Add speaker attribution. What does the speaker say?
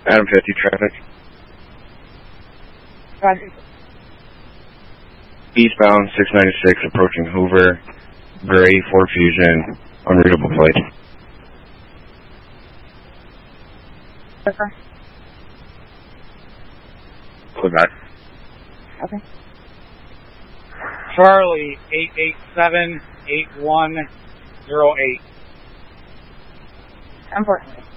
Speaker 1: Adam 50 traffic.
Speaker 2: Roger.
Speaker 1: Eastbound 696 approaching Hoover. Gray Ford Fusion. Unreadable plate.
Speaker 2: Okay.
Speaker 1: Quebec.
Speaker 2: Okay.
Speaker 3: Charlie 887-8108.
Speaker 2: Unfortunately.